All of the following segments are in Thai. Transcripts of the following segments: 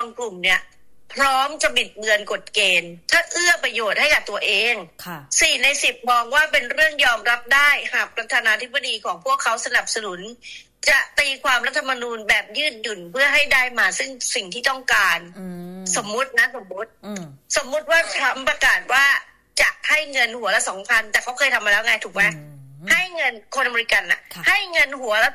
างกลุ่มเนี่ยพร้อมจะบิดเบือนกฎเกณฑ์ถ้าเอื้อประโยชน์ให้กับตัวเอง4 ใน 10มองว่าเป็นเรื่องยอมรับได้หากประธานาธิบดีของพวกเขาสนับสนุนจะตีความรัฐธรรมนูญแบบยืดหยุ่นเพื่อให้ได้มาซึ่งสิ่งที่ต้องการสมมุติว่าทรัมป์ประกาศว่าจะให้เงินหัวละ 2,000 แต่เขาเคยทำมาแล้วไงถูกไหมให้เงินคนอเมริกันน่ะให้เงินหัวละ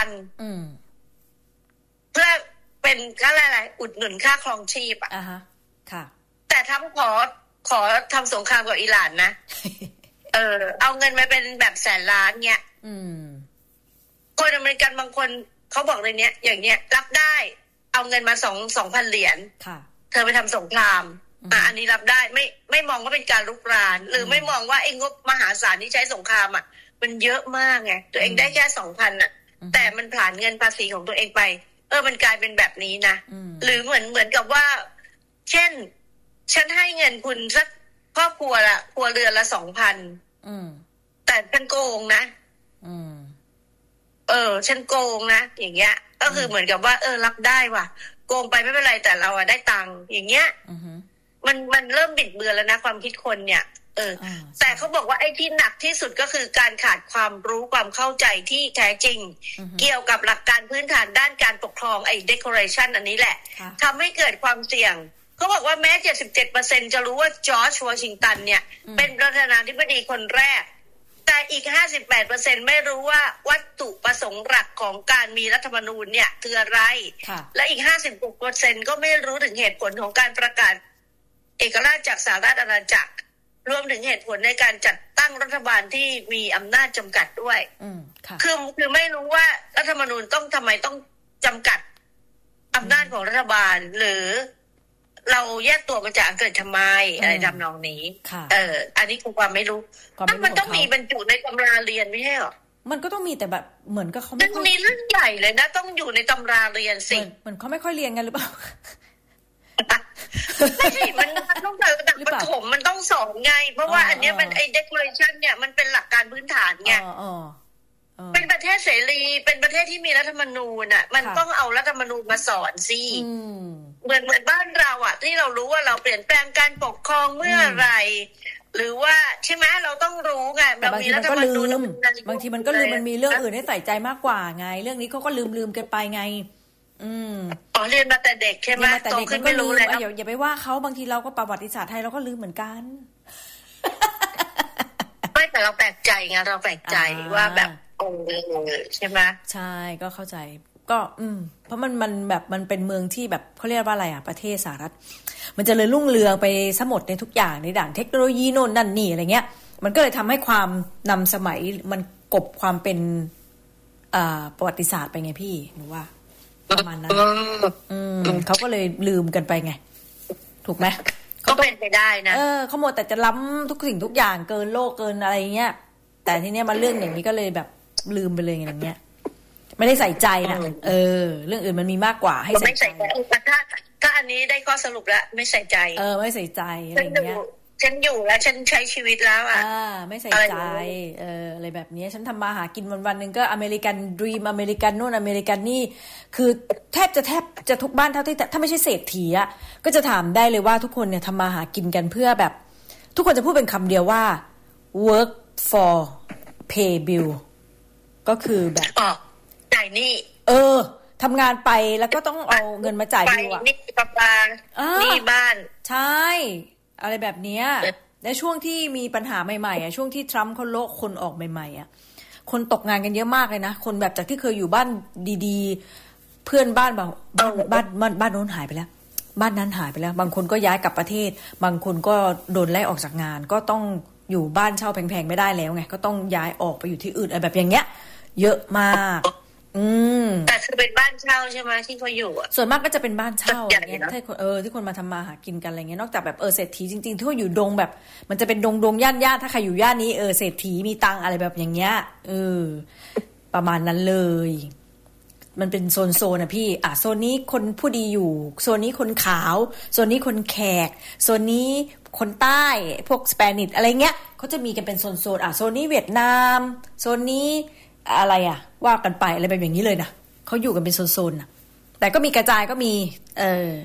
2,000 เพื่อเป็นค่าอะไรอุดหนุนค่าครองชีพค่ะแต่ทรัมป์ขอทำสงครามกับอิหร่านนะ เอาเงินมาเป็นแบบแสนล้านเนี่ยคนอเมริกันบางคนเขาบอกเลยเนี้ยอย่างเนี้ยรับได้เอาเงินมา2,000 เหรียญเธอไปทำสงครามอันนี้รับได้ไม่มองว่าเป็นการรุกรานหรือไม่มองว่าไอ้งบมหาศาลที่ใช้สงครามอ่ะมันเยอะมากไงตัวเองได้แค่ 2,000 อ่ะแต่มันผ่านเงินภาษีของตัวเองไปมันกลายเป็นแบบนี้นะหรือเหมือนกับว่าเช่นฉันให้เงินคุณสักครอบครัวเรือนละ 2,000 แต่ฉันโกงนะฉันโกงนะอย่างเงี้ยก็คือเหมือนกับว่ารับได้ว่ะโกงไปไม่เป็นไรแต่เราได้ตังค์อย่างเงี้ยมันเริ่มบิดเบือนแล้วนะความคิดคนเนี่ยแต่เขาบอกว่าไอ้ที่หนักที่สุดก็คือการขาดความรู้ความเข้าใจที่แท้จริงเกี่ยวกับหลักการพื้นฐานด้านการปกครองไอ้ Declaration อันนี้แหละทำให้เกิดความเสี่ยงเขาบอกว่าแม้ 77% จะรู้ว่าจอร์จวอชิงตันเนี่ยเป็นประธานาธิบดีคนแรกแต่อีก 58% ไม่รู้ว่าวัตถุประสงค์หลักของการมีรัฐธรรมนูญเนี่ยคืออะไรและอีก 56% ก็ไม่รู้ถึงเหตุผลของการประกาศเอกราชจากสหราชอาณาจักรรวมถึงเหตุผลในการจัดตั้งรัฐบาลที่มีอำนาจจำกัดด้วยคือไม่รู้ว่ารัฐธรรมนูญทำไมต้องจำกัดอำนาจของรัฐบาลหรือเราแยกตัวมาจากอังกฤษทำไมอะไรทำนองนี้อันนี้คือความไม่รู้มันต้องมีบรรจุในตำราเรียนไม่ใช่หรอมันก็ต้องมีแต่แบบเหมือนกับเขาไม่มีเรื่องใหญ่เลยนะต้องอยู่ในตำราเรียนสิเหมือนเขาไม่ค่อยเรียนกันหรือเปล่าไม่ใช่มันต้องเจอระดับประถมมันต้องสอนไงเพราะว่าอันนี้มันไอ้ declaration เนี่ยมันเป็นหลักการพื้นฐานไงเป็นประเทศเสรีเป็นประเทศที่มีรัฐธรรมนูญอ่ะมันต้องเอารัฐธรรมนูญมาสอนสิเหมือนบ้านเราอ่ะที่เรารู้ว่าเราเปลี่ยนแปลงการปกครองเมื่อไหร่หรือว่าใช่ไหมเราต้องรู้ไงบางทีมันก็ลืมบางทีมันก็ลืมมันมีเรื่องอื่นให้ใส่ใจมากกว่าไงเรื่องนี้เขาก็ลืมกันไปไงเรียนมาแต่เด็กใช่ไหมโตขึ้นไม่รู้เลยอย่าไปว่าเขาบางทีเราก็ประวัติศาสตร์ไทยเราก็ลืมเหมือนกันไม่แต่เราแปลกใจไงเราแปลกใจว่าแบบใช่ไหมใช่ก็เข้าใจก็เพราะมันแบบมันเป็นเมืองที่แบบเขาเรียกว่าอะไรอ่ะประเทศสหรัฐมันจะเลยรุ่งเรืองไปซะหมดในทุกอย่างในด้านเทคโนโลยีโน่นนั่นนี่อะไรเงี้ยมันก็เลยทำให้ความนำสมัยมันกลบความเป็นประวัติศาสตร์ไปไงพี่หนูว่าประมาณนั้นเขาก็เลยลืมกันไปไงถูกไหมก็เป็นไปได้นะเขาหมดแต่จะล้ำทุกสิ่งทุกอย่างเกินโลกเกินอะไรเงี้ยแต่ทีเนี้ยมาเรื่องอย่างนี้ก็เลยแบบลืมไปเลยอย่างเงี้ยไม่ได้ใส่ใจนะเรื่องอื่นมันมีมากกว่าให้ใส่ใจถ้าอันนี้ได้ข้อสรุปแล้วไม่ใส่ใจไม่ใส่ใจอะไรเงี้ยฉันอยู่แล้วฉันใช้ชีวิตแล้วไม่ใส่ใจอะไรแบบนี้ฉันทำมาหากินวันๆนึงก็อเมริกันดรีมอเมริกันนู่นอเมริกันนี่คือแทบจะทุกบ้านเท่าที่ถ้าไม่ใช่เศรษฐีอ่ะก็จะถามได้เลยว่าทุกคนเนี่ยทำมาหากินกันเพื่อแบบทุกคนจะพูดเป็นคำเดียวว่า work for pay bill ก็คือแบบจ่ายหนี้ทำงานไปแล้วก็ต้องเอาเงินมาจ่ายบิลอ่ะนี่ประปานี่บ้านใช่อะไรแบบนี้ในช่วงที่มีปัญหาใหม่ๆอ่ะช่วงที่ทรัมป์เขาโละคนออกใหม่ๆอ่ะคนตกงานกันเยอะมากเลยนะคนแบบจากที่เคยอยู่บ้านดีๆเพื่อนบ้านบ้านโน้นหายไปแล้วบ้านนั้นหายไปแล้วบางคนก็ย้ายกลับประเทศบางคนก็โดนไล่ออกจากงานก็ต้องอยู่บ้านเช่าแพงๆไม่ได้แล้วไงก็ต้องย้ายออกไปอยู่ที่อื่นอะไรแบบอย่างเงี้ยเยอะมากแต่คือเป็นบ้านเช่าใช่ไหมที่เขาอยู่อ่ะส่วนมากก็จะเป็นบ้านเช่าอย่างเงี้ยที่คนมาทำมาหากินกันอะไรเงี้ยนอกจากแบบเศรษฐีจริงๆที่เขาอยู่ดงแบบมันจะเป็นดงย่านถ้าใครอยู่ย่านนี้เศรษฐีมีตังอะไรแบบอย่างเงี้ยประมาณนั้นเลยมันเป็นโซนนะพี่โซนนี้คนผู้ดีอยู่โซนนี้คนขาวโซนนี้คนแขกโซนนี้คนใต้พวกสเปนิชอะไรเงี้ยเขาจะมีกันเป็นโซนโซนนี้เวียดนามโซนนี้อะไรว่ากันไปอะไรแบบอย่างนี้เลยนะเขาอยู่กันเป็นโซนๆนะแต่ก็มีกระจายก็มี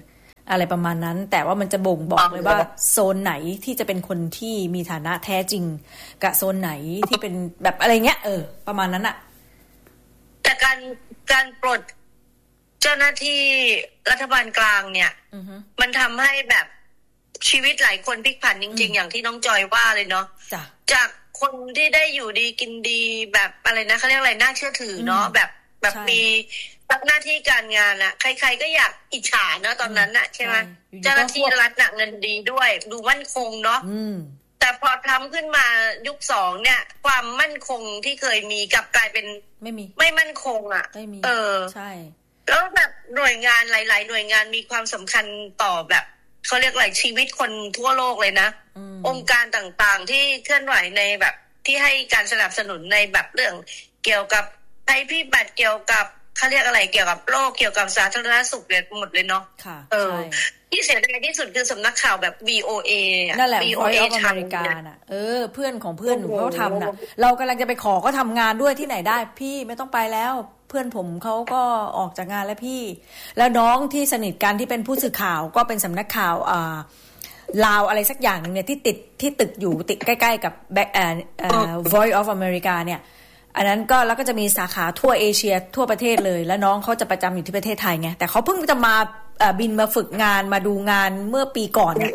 อะไรประมาณนั้นแต่ว่ามันจะบ่งบอกเลยว่าโซนไหนที่จะเป็นคนที่มีฐานะแท้จริงกับโซนไหนที่เป็นแบบอะไรเงี้ยประมาณนั้นอะแต่การปลดเจ้าหน้าที่รัฐบาลกลางเนี่ยมันทำให้แบบชีวิตหลายคนพลิกผันจริงๆอย่างที่น้องจอยว่าเลยเนาะจากคนที่ได้อยู่ดีกินดีแบบอะไรนะเขาเรียกอะไรน่าเชื่อถือเนาะแบบมีรับหน้าที่การงานอะใครๆก็อยากอิจฉาเนาะตอนนั้นอะใช่ไหมเจ้าหน้าที่รัฐน่ะเงินดีด้วยดูมั่นคงเนาะแต่พอทำขึ้นมายุค2เนี่ยความมั่นคงที่เคยมีกลับกลายเป็นไม่มั่นคงอะใช่แล้วแบบหน่วยงานหลายๆหน่วยงานมีความสำคัญต่อแบบเขาเรียกอะไรชีวิตคนทั่วโลกเลยนะองค์การต่างๆที่เคลื่อนไหวในแบบที่ให้การสนับสนุนในแบบเรื่องเกี่ยวกับภัยพิบัติเกี่ยวกับเขาเรียกอะไรเกี่ยวกับโรคเกี่ยวกับสาธารณสุขเนี่ยหมดเลยเนาะที่เสียดายที่สุดคือสำนักข่าวแบบ VOA นั่นแหละ Voice of America น่ะเพื่อนของเพื่อนหนูเขาทำน่ะเรากำลังจะไปขอก็ทำงานด้วยที่ไหนได้พี่ไม่ต้องไปแล้วเพื่อนผมเขาก็ออกจากงานแล้วพี่แล้วน้องที่สนิทกันที่เป็นผู้สื่อข่าวก็เป็นสำนักข่าวลาวอะไรสักอย่างนึงเนี่ยที่ตึกอยู่ติดใกล้ๆกับVoice of America เนี่ยอันนั้นก็แล้วก็จะมีสาขาทั่วเอเชียทั่วประเทศเลยแล้วน้องเขาจะประจำอยู่ที่ประเทศไทยไงแต่เขาเพิ่งจะมาบินมาฝึกงานมาดูงานเมื่อปีก่อนเนี่ย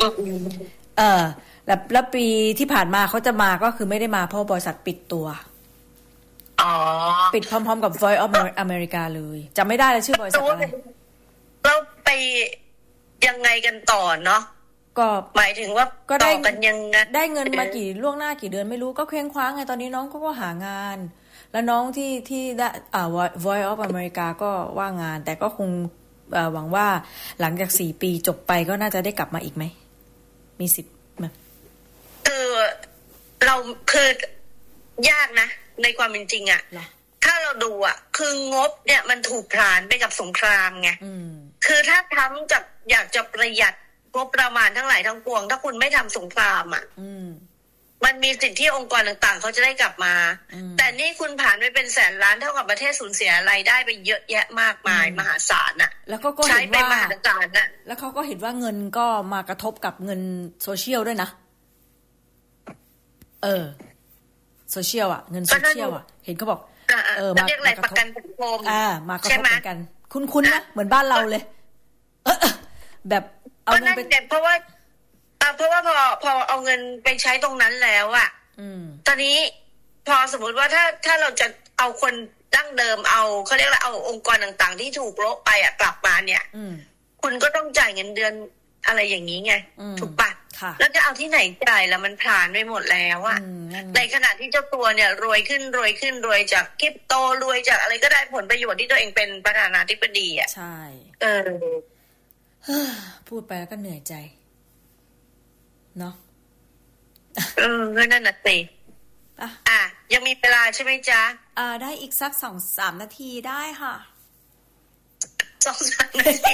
แล้วปีที่ผ่านมาเขาจะมาก็คือไม่ได้มาเพราะบริษัทปิดตัวปิดพร้อมๆกับ Voice of America เลยจำไม่ได้แล้วชื่อบริษัทอะไรแล้วไปยังไงกันต่อเนาะก็หมายถึงว่าก็ต่อกันยังไงได้เงินมาล่วงหน้ากี่เดือนไม่รู้ก็เคว้งคว้างไงตอนนี้น้องก็หางานแล้วน้องที่ได้Voice of America ก็ว่างงานแต่ก็คงหวังว่าหลังจาก4 ปีจบไปก็น่าจะได้กลับมาอีกไหมมีสิทธิ์ไหมเราคือยากนะในความเป็นจริงอะถ้าเราดูอะคืองบเนี่ยมันถูกพรานไปกับสงครามไงคือถ้าทำจากอยากจะประหยัดงบประมาณทั้งหลายทั้งปวงถ้าคุณไม่ทำสงครามอะมันมีสิทธิ์ที่องค์กรต่างๆเขาจะได้กลับมาแต่นี่คุณผ่านไปเป็นแสนล้านเท่ากับประเทศสูญเสียรายได้ไปเยอะแยะมากมายมหาศาลน่ะแล้วก็ใช้เห็นว่ามหาศาลน่ะแล้วเขาก็เห็นว่าเงินก็มากระทบกับเงินโซเชียลด้วยนะโซเชียลเงินโซเชียลเห็นเขาบอกมาเรียกอะไรประกันสังคมมากระทบเหมือนกันคุ้นๆนะเหมือนบ้านเราเลยแบบเอาเงินไปเพราะว่าพอเอาเงินไปใช้ตรงนั้นแล้วตอนนี้พอสมมติว่าถ้าเราจะเอาคนดั้งเดิมเอาเขาเรียกว่าเอาองค์กรต่างๆที่ถูกโละไปกลับมาเนี่ยคุณก็ต้องจ่ายเงินเดือนอะไรอย่างนี้ไงถูกปะแล้วจะเอาที่ไหนจ่ายแล้วมันผ่านไปหมดแล้วในขณะที่เจ้าตัวเนี่ยรวยขึ้นรวยจากคริปโตรวยจากอะไรก็ได้ผลประโยชน์ที่ตัวเองเป็นประธานาธิบดีใช่พูดไปแล้วก็เหนื่อยใจเนาะก็นั่นน่ะสิยังมีเวลาใช่ไหมจ๊ะได้อีกสัก 2-3 นาทีได้ค่ะ 2-3 นาที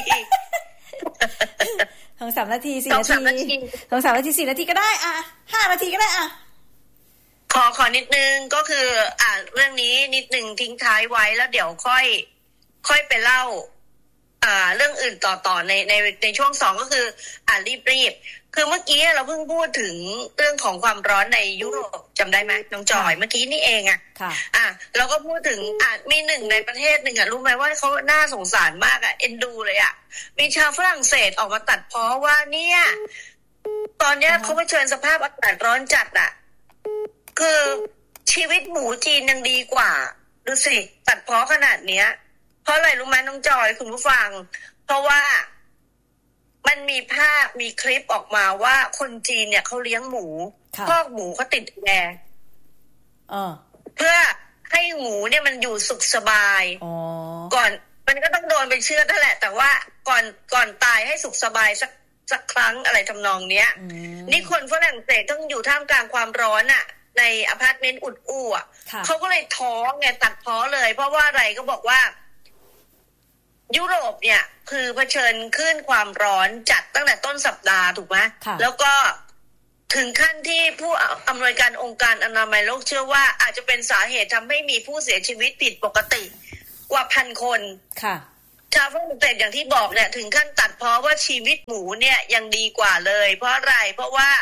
2-3 นาที 4 นาที 2-3 นาที 4 นาทีก็ได้5 นาทีก็ได้ขอนิดนึงก็คือเรื่องนี้นิดนึงทิ้งท้ายไว้แล้วเดี๋ยวค่อยไปเล่าเรื่องอื่นต่อในช่วง2ก็คือรีบคือเมื่อกี้เราเพิ่งพูดถึงเรื่องของความร้อนในยุโรปจำได้ไหมน้องจอยเมื่อกี้นี่เองเราก็พูดถึงมีหนึ่งในประเทศหนึ่งรู้ไหมว่าเขาน่าสงสารมากเอ็นดูเลยมีชาวฝรั่งเศสออกมาตัดพ้อว่าเนี่ยตอนนี้เขาเผชิญสภาพอากาศร้อนจัดคือชีวิตหมูจีนยังดีกว่าดูสิตัดพ้อขนาดเนี้ยเพราะอะไรรู้ไหมน้องจอยคุณผู้ฟังเพราะว่ามันมีภาพมีคลิปออกมาว่าคนจีนเนี่ยเขาเลี้ยงหมูพอกหมูเขาติดแอร์เพื่อให้หมูเนี่ยมันอยู่สุขสบายก่อนมันก็ต้องโดนไปเชือดนั่นแหละแต่ว่าก่อนตายให้สุขสบายสักครั้งอะไรทำนองเนี้ยนี่คนฝรั่งเศสต้องอยู่ท่ามกลางความร้อนในอพาร์ตเมนต์อุดอู้เขาก็เลยท้อไงตัดพ้อเลยเพราะว่าอะไรก็บอกว่ายุโรปเนี่ยคือเผชิญคลื่นความร้อนจัดตั้งแต่ต้นสัปดาห์ถูกไหมแล้วก็ถึงขั้นที่ผู้อำนวยการองค์การอนามัยโลกเชื่อว่าอาจจะเป็นสาเหตุทำให้มีผู้เสียชีวิตผิดปกติกว่า1,000 คนชาวฝรั่งเศสอย่างที่บอกเนี่ยถึงขั้นตัดพ้อว่าชีวิตหมูเนี่ยยังดีกว่าเลยเพราะอะไรเพราะว่า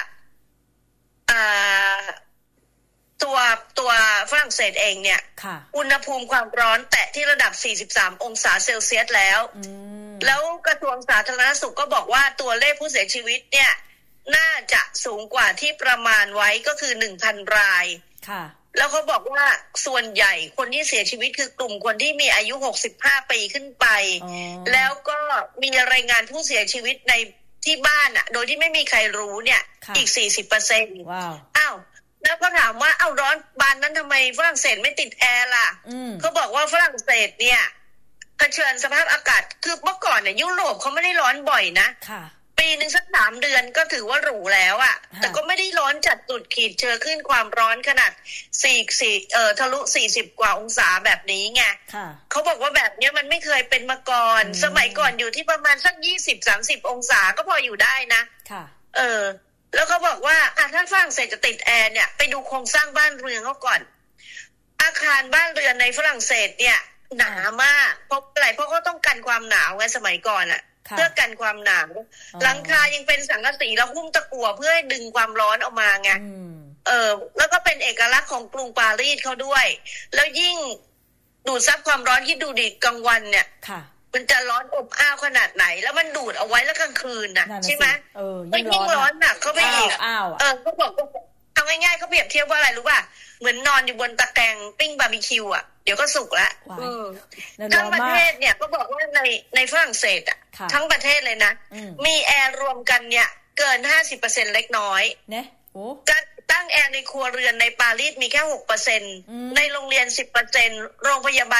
ตัวฝรั่งเศสเองเนี่ยอุณหภูมิความร้อนแตะที่ระดับ43องศาเซลเซียสแล้วกระทรวงสาธารณสุขก็บอกว่าตัวเลขผู้เสียชีวิตเนี่ยน่าจะสูงกว่าที่ประมาณไว้ก็คือ 1,000 รายแล้วเขาบอกว่าส่วนใหญ่คนที่เสียชีวิตคือกลุ่มคนที่มีอายุ65ปีขึ้นไปแล้วก็มีรายงานผู้เสียชีวิตในที่บ้านโดยที่ไม่มีใครรู้เนี่ยอีก 40% อ้าวแล้วก็ถามว่าร้อนบานนั้นทำไมฝรั่งเศสไม่ติดแอร์ล่ะเขาบอกว่าฝรั่งเศสเนี่ยเผชิญสภาพอากาศคือเมื่อก่อนเนี่ยยุโรปเขาไม่ได้ร้อนบ่อยนะปีนึงสัก3 เดือนก็ถือว่าหรูแล้วแต่ก็ไม่ได้ร้อนจัดจุดขีดเจอขึ้นความร้อนขนาดทะลุ40กว่าองศาแบบนี้ไงเขาบอกว่าแบบนี้มันไม่เคยเป็นมาก่อนสมัยก่อนอยู่ที่ประมาณสัก20-30องศาก็พออยู่ได้นะแล้วเขาบอกว่าถ้าฝรั่งเศสจะติดแอร์เนี่ยไปดูโครงสร้างบ้านเรือนเขาก่อนอาคารบ้านเรือนในฝรั่งเศสเนี่ยหนามากเพราะอะไรเพราะเขาต้องกันความหนาวไงสมัยก่อนเพื่อกันความหนาวหลังคายังเป็นสังกะสีแล้วหุ้มตะกั่วเพื่อให้ดึงความร้อนออกมาไงแล้วก็เป็นเอกลักษณ์ของกรุงปารีสเขาด้วยแล้วยิ่งดูดซับความร้อนที่ดูดิกลางวันเนี่ยมันจะร้อนอบอ้าวขนาดไหนแล้วมันดูดเอาไว้แล้วกลางคืนใช่ไหมยิ่งร้อนหนักเข้าไปอีกเขาบอกเอาง่ายๆเขาเปรียบเทียบว่าอะไรรู้ป่ะเหมือนนอนอยู่บนตะแกรงปิ้งบาร์บีคิวเดี๋ยวก็สุกแล้วทั้งประเทศเนี่ยก็บอกว่าในฝรั่งเศสทั้งประเทศเลยนะมีแอร์รวมกันเนี่ยเกิน 50% เล็กน้อยการตั้งแอร์ในครัวเรือนในปารีสมีแค่ 6% ในโรงเรียน 10% โรงพยาบาล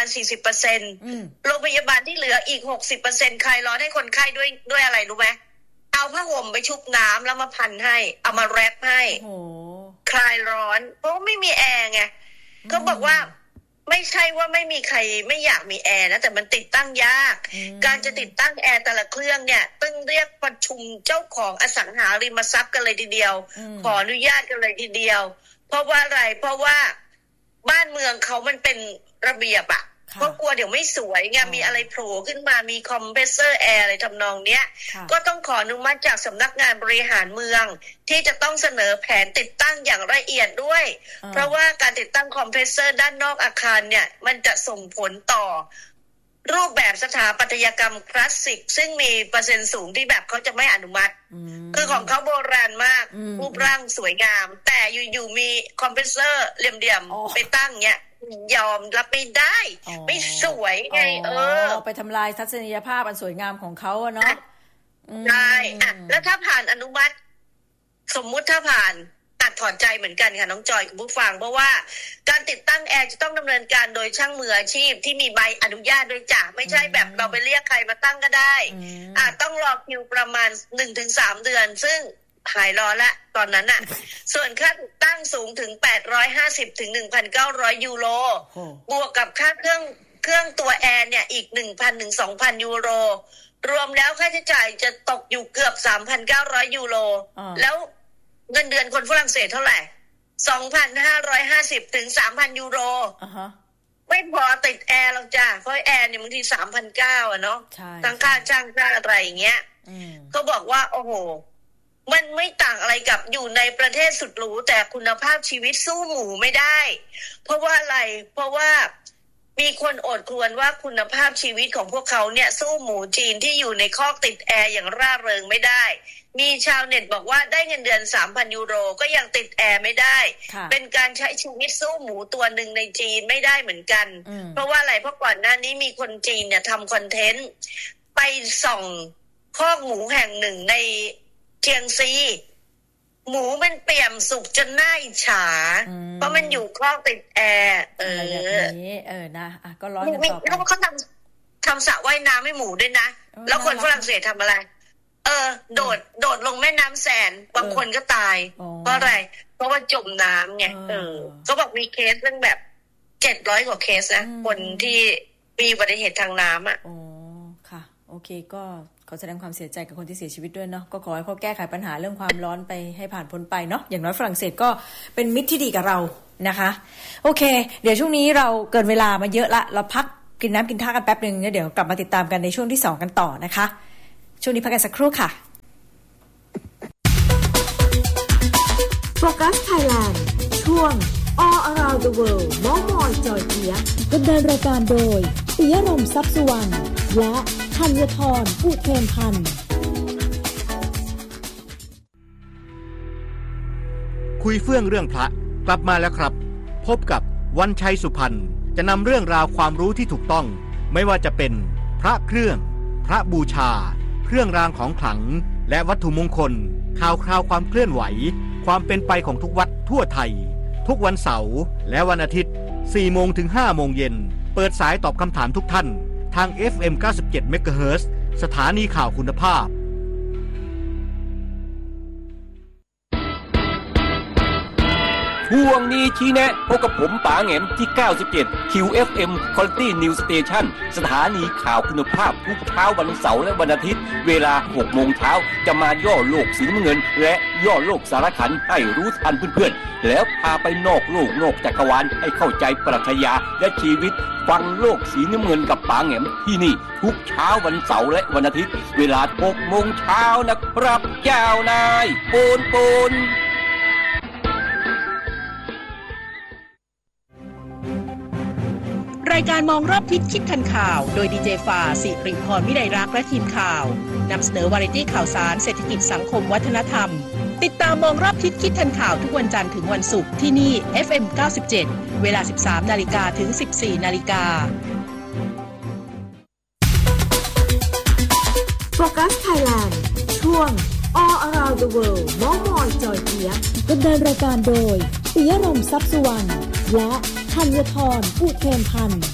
40% โรงพยาบาลที่เหลืออีก 60% คลายร้อนให้คนไข้ด้วยอะไรรู้ไหมเอาผ้าห่มไปชุบน้ำแล้วมาพันให้เอามาแรปให้คลายร้อนเพราะไม่มีแอร์ไงเขาบอกว่าไม่ใช่ว่าไม่มีใครไม่อยากมีแอร์นะแต่มันติดตั้งยากการจะติดตั้งแอร์แต่ละเครื่องเนี่ยต้องเรียกประชุมเจ้าของอสังหาริมทรัพย์กันเลยทีเดียวขออนุญาตกันเลยทีเดียวเพราะว่าอะไรเพราะว่าบ้านเมืองเขามันเป็นระเบียบเพราะกลัวเดี๋ยวไม่สวยไงมีอะไรโผล่ขึ้นมามีคอมเพรสเซอร์แอร์อะไรทำนองเนี้ยก็ต้องขออนุมัติจากสำนักงานบริหารเมืองที่จะต้องเสนอแผนติดตั้งอย่างละเอียดด้วยเพราะว่าการติดตั้งคอมเพรสเซอร์ด้านนอกอาคารเนี่ยมันจะส่งผลต่อรูปแบบสถาปัตยกรรมคลาสสิกซึ่งมีเปอร์เซ็นต์สูงที่แบบเขาจะไม่อนุมัติคือของเขาโบราณมากรูปร่างสวยงามแต่อยู่ๆมีคอมเพรสเซอร์เหลี่ยมๆไปตั้งเนี้ยยอมรับไม่ได้ไม่สวยไงไปทำลายทัศนียภาพอันสวยงามของเขาเนาะใช่แล้วถ้าผ่านอนุมัติสมมุติถ้าผ่านถอนใจเหมือนกันค่ะน้องจอยกับผู้ฟังเพราะว่าการติดตั้งแอร์จะต้องดำเนินการโดยช่างมืออาชีพที่มีใบอนุญาตโดยจ่าไม่ใช่แบบเราไปเรียกใครมาตั้งก็ได้ต้องรอคิวประมาณ 1-3 เดือนซึ่งหายรอละตอนนั้นส่วนค่าติดตั้งสูงถึง 850 ถึง 1,900 ยูโรบวกกับค่าเครื่องตัวแอร์เนี่ยอีก 1,000 ถึง 2,000 ยูโรรวมแล้วค่าใช้จ่ายจะตกอยู่เกือบ 3,900 ยูโรแล้วเงินเดือนคนฝรั่งเศสเท่าไหร่ 2,550 ถึง 3,000 ยูโรไม่พอติดแอร์หรอกจ้ะเพราะแอร์เนี่ยบางที 3,900 เนาะทั้งค่าจ้างค่าอะไรอย่างเงี้ยก็บอกว่าโอ้โหมันไม่ต่างอะไรกับอยู่ในประเทศสุดหรูแต่คุณภาพชีวิตสู้หมูไม่ได้เพราะว่าอะไรเพราะว่ามีคนโอดครวญว่าคุณภาพชีวิตของพวกเขาเนี่ยสู้หมูจีนที่อยู่ในคอกติดแอร์อย่างร่าเริงไม่ได้มีชาวเน็ตบอกว่าได้เงินเดือน 3,000 ยูโรก็ยังติดแอร์ไม่ได้เป็นการใช้ชีวิตสู้หมูตัวหนึ่งในจีนไม่ได้เหมือนกันเพราะว่าอะไรเพราะก่อนหน้านี้มีคนจีนเนี่ยทำคอนเทนต์ไปส่องคอกหมูแห่งหนึ่งในเชียงซีหมูมันเปี่ยมสุกจนน่าอิจฉาเพราะมันอยู่คอกติดแอร์นะก็ร้อนกันต่อไปเขาทำสระว่ายน้ำให้หมูด้วยนะแล้วคนฝรั่งเศสทำอะไรโดดลงแม่น้ำแสนบางคนก็ตายเพราะอะไรเพราะว่าจมน้ำไงเขาบอกมีเคสเรื่องแบบ700 กว่าเคสนะคนที่มีอุบัติเหตุทางน้ำค่ะโอเคก็ขอแสดงความเสียใจกับคนที่เสียชีวิตด้วยเนาะก็ขอให้เขาแก้ไขปัญหาเรื่องความร้อนไปให้ผ่านพ้นไปเนาะอย่างน้อยฝรั่งเศสก็เป็นมิตรที่ดีกับเรานะคะโอเคเดี๋ยวช่วงนี้เราเกินเวลามาเยอะละเราพักเกินน้ำกินท่ากันแป๊บนึงแล้วเดี๋ยวกลับมาติดตามกันในช่วงที่2กันต่อนะคะช่วงนี้พักกันสักครู่ค่ะโฟกัสไทยแลนด์ช่วง All Around the World ม้อมอยจอยเจี๊ยบดำเนินรายการโดยปิยะรมทรัพย์สุวรรณและธัญธรอุเทนพันธ์คุยเฟื่องเรื่องพระกลับมาแล้วครับพบกับวันชัยสุพรรณจะนำเรื่องราวความรู้ที่ถูกต้องไม่ว่าจะเป็นพระเครื่องพระบูชาเครื่องรางของขลังและวัตถุมงคลข่าวคราวความเคลื่อนไหวความเป็นไปของทุกวัดทั่วไทยทุกวันเสาร์และวันอาทิตย์ 4 โมงถึง 5 โมงเย็นเปิดสายตอบคำถามทุกท่านทาง FM 97 MHz สถานีข่าวคุณภาพช่วงนี้ชี้แนะพบกับผมป๋าแหง่มที่ 97 QFM Quality News Station สถานีข่าวคุณภาพทุกเช้าวันเสาร์และวันอาทิตย์เวลา 6 โมงเช้าจะมาย่อโลกสีน้ำเงินและย่อโลกสารขันให้รู้ทันเพื่อนๆแล้วพาไปนอกโลกนอกจักรวาลให้เข้าใจปรัชญาและชีวิตฟังโลกสีน้ำเงินกับป๋าแหง่มที่นี่ทุกเช้าวันเสาร์และวันอาทิตย์เวลา 6 โมงเช้านะครับเจ้านายปูนรายการมองรอบทิศคิดทันข่าวโดยดีเจฟ้าสิริพรวิไลรักษ์และทีมข่าวนำเสนอวาไรตี้ข่าวสารเศรษฐกิจสังคมวัฒนธรรมติดตามมองรอบทิศคิดทันข่าวทุกวันจันทร์ถึงวันศุกร์ที่นี่ FM 97เวลา 13:00 นถึง 14:00 นโฟกัสไทยแลนด์ช่วง All Around the World ม้อมอยจอยเจี๊ยบดำเนินรายการโดยปิยะรมทรัพย์สุวรรณและธัญธรอุเทนพันธ์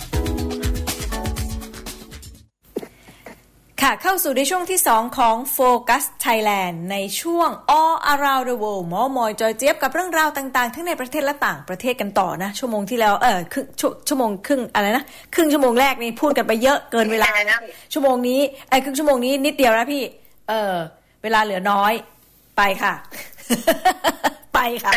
ค่ะเข้าสู่ในช่วงที่2ของ Focus Thailand ในช่วง All Around the World ม้อมอยจอยเจี๊ยบกับเรื่องราวต่างๆทั้งในประเทศและต่างประเทศกันต่อนะชั่วโมงที่แล้วชั่วโมงครึ่งอะไรนะครึ่งชั่วโมงแรกนี่พูดกันไปเยอะเกินเวลาชั่วโมงนี้ครึ่งชั่วโมงนี้นิดเดียวนะพี่เวลาเหลือน้อยไปค่ะ ไปค่ะ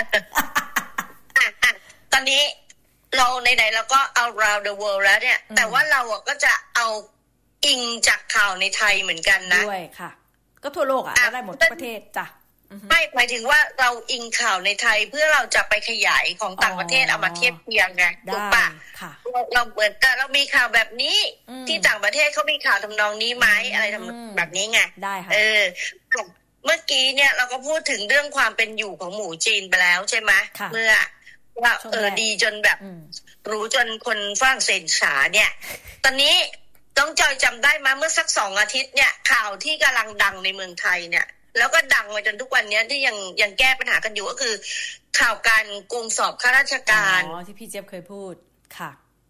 ตอนนี้เราไหนๆเราก็ around the world แล้วเนี่ยแต่ว่าเราก็จะเอาอิงจากข่าวในไทยเหมือนกันนะด้วยค่ะก็ทั่วโลกก็ได้หมดทุกประเทศจ้ะไม่หมายถึงว่าเราอิงข่าวในไทยเพื่อเราจะไปขยายของต่างประเทศเอามาเทียบเทียงไงถูกปะเราเหมือนกันเรามีข่าวแบบนี้ที่ต่างประเทศเขามีข่าวทำนองนี้ไหมอะไรทำแบบนี้ไงได้ค่ะเมื่อกี้เนี่ยเราก็พูดถึงเรื่องความเป็นอยู่ของหมูจีนไปแล้วใช่ไหมเมื่อว่าดีจนแบบรู้จนคนฝรั่งเศสฉาเนี่ยตอนนี้ต้องจอยจำได้มาเมื่อสัก2 อาทิตย์เนี่ยข่าวที่กำลังดังในเมืองไทยเนี่ยแล้วก็ดังมาจนทุกวันนี้ที่ยังแก้ปัญหากันอยู่ก็คือข่าวการโกงสอบข้าราชการที่พี่เจี๊ยบเคยพูดค่ะ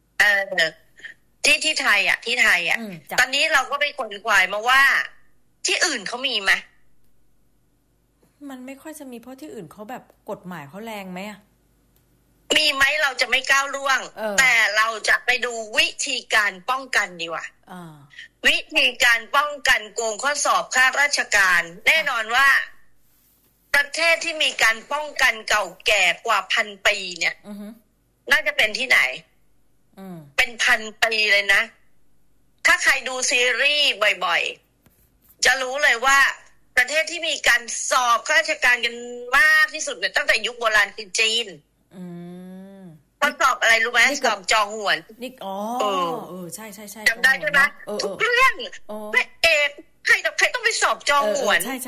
ที่ไทยที่ไทยตอนนี้เราก็ไปค้นคว้ามาว่าที่อื่นเขามีไหมมันไม่ค่อยจะมีเพราะที่อื่นเขาแบบกฎหมายเขาแรงไหมมีไหมเราจะไม่ก้าวล่วงแต่เราจะไปดูวิธีการป้องกันดีกว่าวิธีการป้องกันโกงข้อสอบข้าราชการแน่นอนว่าประเทศที่มีการป้องกันเก่าแก่กว่า1,000 ปีเนี่ยน่าจะเป็นที่ไหนเป็น1,000 ปีเลยนะถ้าใครดูซีรีส์บ่อยๆจะรู้เลยว่าประเทศที่มีการสอบข้าราชการกันมากที่สุดเนี่ยตั้งแต่ยุคโบราณคือจีนเขาสอบอะไรรู้ไหมสอบจองหวนนี่ใช่จำได้ใช่ไหมทุกเรื่องพระเอกใครต้องไปสอบจองหวนใช่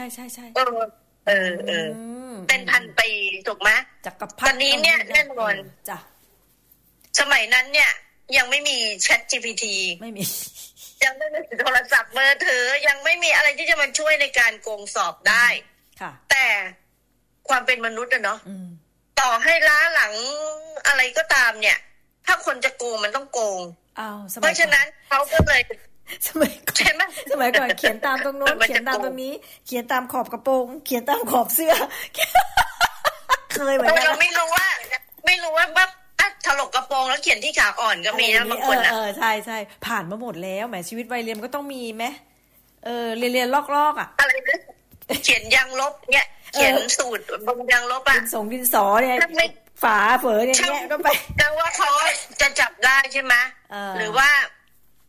เป็น1,000 ปีถูกไหมตอนนี้เนี่ยแน่นอนจ้ะสมัยนั้นเนี่ยยังไม่มี ChatGPT ไม่มียังไม่มีโทรศัพท์มือถือยังไม่มีอะไรที่จะมาช่วยในการโกงสอบได้แต่ความเป็นมนุษย์เนาะต่อให้ล้าหลังอะไรก็ตามเนี่ยถ้าคนจะโกงมันต้องโกงเพราะฉะนั้นเขาก็เลยสมัยก่อนใช่ไหมสมัยก่อนเขียนตามตรงโน้นเขียนตามตรงนี้เขียนตามขอบกระโปรงเขียนตามขอบเสื้อเคยเหมือนกันเราไม่รู้ว่าถลกกระโปรงแล้วเขียนที่ขาอ่อนก็มีนะบางคนใช่ผ่านมาหมดแล้วแหมชีวิตวัยเรียนก็ต้องมีไหมเรียนลอกอะไรนะเขียนยางลบเนี่ยเขียนสูตรบนยางลบดินสอเนี่ยฝาเฝอเนี่ยก็ไปแต่ว่าเขาจะจับได้ใช่ไหมหรือว่า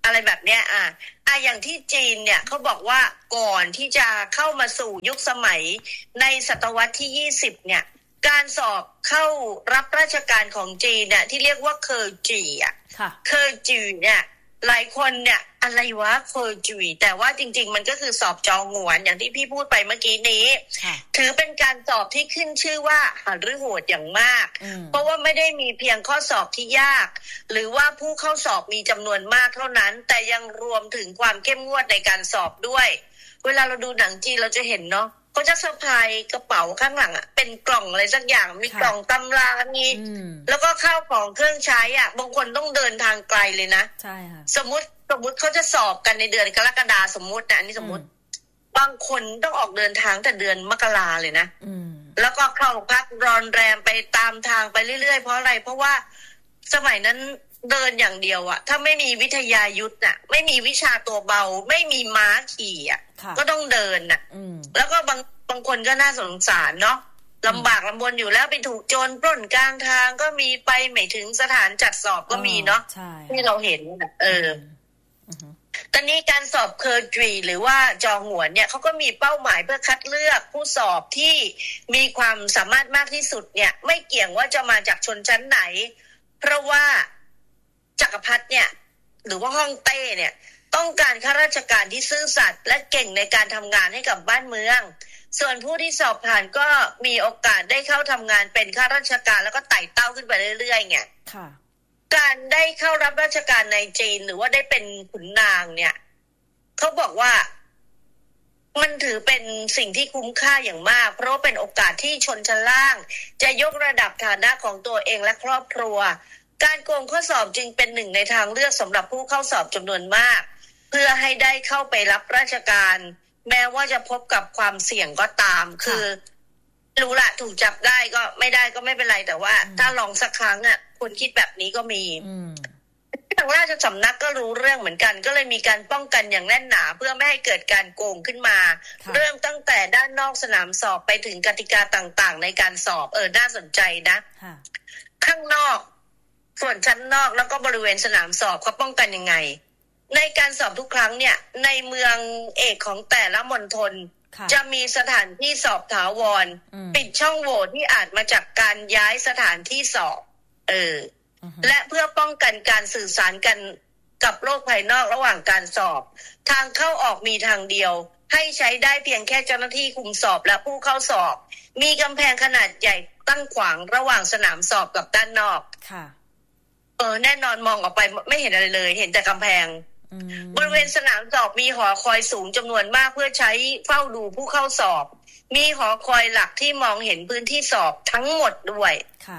อะไรแบบเนี้ยอย่างที่จีนเนี่ยเขาบอกว่าก่อนที่จะเข้ามาสู่ยุคสมัยในศตวรรษที่20เนี่ยการสอบเข้ารับราชการของจีนเนี่ยที่เรียกว่าเคอร์จีเคอร์จีเนี่ยหลายคนเนี่ยอะไรวะเคอร์จีแต่ว่าจริงๆมันก็คือสอบจองหวนอย่างที่พี่พูดไปเมื่อกี้นี้ถือเป็นการสอบที่ขึ้นชื่อว่าหฤโหดอย่างมากเพราะว่าไม่ได้มีเพียงข้อสอบที่ยากหรือว่าผู้เข้าสอบมีจำนวนมากเท่านั้นแต่ยังรวมถึงความเข้มงวดในการสอบด้วยเวลาเราดูหนังจีนเราจะเห็นเนาะเขาจะสะพายกระเป๋าข้างหลังเป็นกล่องอะไรสักอย่างมีกล่องตำรามีแล้วก็ข้าวของเครื่องใช้บางคนต้องเดินทางไกลเลยนะใช่ค่ะสมมติเขาจะสอบกันในเดือนกรกฎาคมสมมตินะอันนี้สมมติบางคนต้องออกเดินทางแต่เดือนมกราเลยนะแล้วก็เข้าพักรอนแรมไปตามทางไปเรื่อยๆเพราะอะไรเพราะว่าสมัยนั้นเดินอย่างเดียวถ้าไม่มีวิทยายุทธ์ไม่มีวิชาตัวเบาไม่มีม้าขี่ก็ต้องเดินแล้วก็บางคนก็น่าสงสารเนาะลำบากลำบนอยู่แล้วไปถูกโจรปล้นกลางทางก็มีไปไม่ถึงสถานจัดสอบก็มีเนาะที่เราเห็นตอนนี้การสอบเคอร์จีหรือว่าจองหวนเนี่ยเขาก็มีเป้าหมายเพื่อคัดเลือกผู้สอบที่มีความสามารถมากที่สุดเนี่ยไม่เกี่ยงว่าจะมาจากชนชั้นไหนเพราะว่าจักรพรรดิเนี่ยหรือว่าฮ่องเต้เนี่ยต้องการข้าราชการที่ซื่อสัตย์และเก่งในการทำงานให้กับบ้านเมืองส่วนผู้ที่สอบผ่านก็มีโอกาสได้เข้าทำงานเป็นข้าราชการแล้วก็ไต่เต้าขึ้นไปเรื่อยๆไงการได้เข้ารับราชการในจีนหรือว่าได้เป็นขุนนางเนี่ยเขาบอกว่ามันถือเป็นสิ่งที่คุ้มค่าอย่างมากเพราะเป็นโอกาสที่ชนชั้นล่างจะยกระดับฐานะของตัวเองและครอบครัวการโกงข้อสอบจึงเป็นหนึ่งในทางเลือกสำหรับผู้เข้าสอบจำนวนมากเพื่อให้ได้เข้าไปรับราชการแม้ว่าจะพบกับความเสี่ยงก็ตามคือรู้ละถูกจับได้ก็ไม่ได้ก็ไม่เป็นไรแต่ว่าถ้าลองสักครั้งคนคิดแบบนี้ก็มีทางราชสำนักก็รู้เรื่องเหมือนกันก็เลยมีการป้องกันอย่างแน่นหนาเพื่อไม่ให้เกิดการโกงขึ้นมาเริ่มตั้งแต่ด้านนอกสนามสอบไปถึงกติกาต่างๆในการสอบน่าสนใจนะข้างนอกส่วนชั้นนอกแล้วก็บริเวณสนามสอบเขาป้องกันยังไงในการสอบทุกครั้งเนี่ยในเมืองเอกของแต่ละมณฑลจะมีสถานที่สอบถาวรปิดช่องโหว่ที่อาจมาจากการย้ายสถานที่สอบและเพื่อป้องกันการสื่อสารกันกับโลกภายนอกระหว่างการสอบทางเข้าออกมีทางเดียวให้ใช้ได้เพียงแค่เจ้าหน้าที่คุมสอบและผู้เข้าสอบมีกำแพงขนาดใหญ่ตั้งขวางระหว่างสนามสอบกับด้านนอกแน่นอนมองออกไปไม่เห็นอะไรเลยเห็นแต่กำแพงบริเวณสนามสอบมีหอคอยสูงจำนวนมากเพื่อใช้เฝ้าดูผู้เข้าสอบมีหอคอยหลักที่มองเห็นพื้นที่สอบทั้งหมดด้วย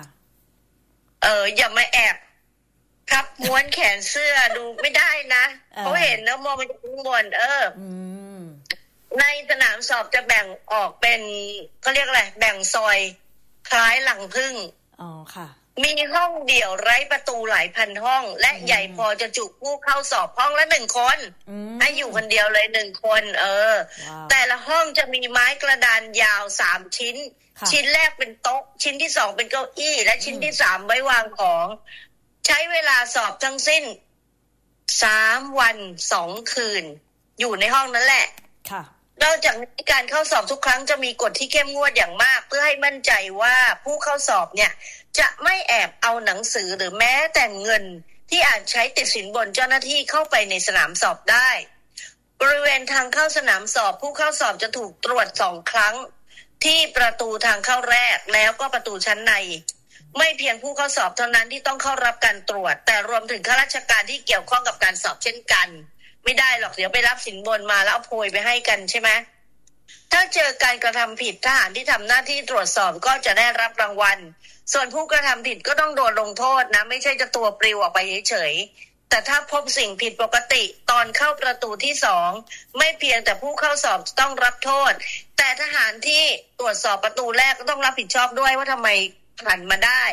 อย่ามาแอบพับม้วนแขนเสื้อดูไม่ได้นะเขาเห็นแล้วมองไปข้างบนในสนามสอบจะแบ่งออกเป็นเขาเรียกอะไรแบ่งซอยคล้ายหลังพึ่งมีห้องเดี่ยวไร้ประตูหลายพันห้องและใหญ่พอจะจุผู้เข้าสอบห้องละ1 คนให้อยู่คนเดียวเลย1 คนแต่ละห้องจะมีไม้กระดานยาว3 ชิ้นชิ้นแรกเป็นโต๊ะชิ้นที่2เป็นเก้าอี้และชิ้นที่3ไว้วางของใช้เวลาสอบทั้งสิ้น3 วัน 2 คืนอยู่ในห้องนั้นแหละนอกจากนี้การเข้าสอบทุกครั้งจะมีกฎที่เข้มงวดอย่างมากเพื่อให้มั่นใจว่าผู้เข้าสอบเนี่ยจะไม่แอบเอาหนังสือหรือแม้แต่เงินที่อาจใช้ติดสินบนเจ้าหน้าที่เข้าไปในสนามสอบได้บริเวณทางเข้าสนามสอบผู้เข้าสอบจะถูกตรวจ2 ครั้งที่ประตูทางเข้าแรกแล้วก็ประตูชั้นในไม่เพียงผู้เข้าสอบเท่านั้นที่ต้องเข้ารับการตรวจแต่รวมถึงข้าราชการที่เกี่ยวข้องกับการสอบเช่นกันไม่ได้หรอกเดี๋ยวไปรับสินบนมาแล้วเอาโพยไปให้กันใช่ไหมถ้าเจอการกระทำผิดทหารที่ทำหน้าที่ตรวจสอบก็จะได้รับรางวัลส่วนผู้กระทำผิดก็ต้องโดนลงโทษนะไม่ใช่จะตัวปลิวออกไปเฉยๆแต่ถ้าพบสิ่งผิดปกติตอนเข้าประตูที่2ไม่เพียงแต่ผู้เข้าสอบต้องรับโทษแต่ทหารที่ตรวจสอบประตูแรกก็ต้องรับผิดชอบด้วยว่าทำไมผ่านมาได้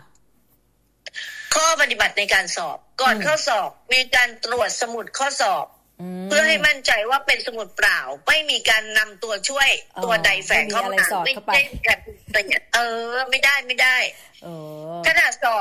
ข้อปฏิบัติในการสอบก่อนเข้าสอบมีการตรวจสมุดข้อสอบเพื่อให้มั่นใจว่าเป็นสมุดเปล่าไม่มีการนำตัวช่วยตัวใดแฝงเข้ามาไม่ได้แบบไม่ได้ขณะสอบ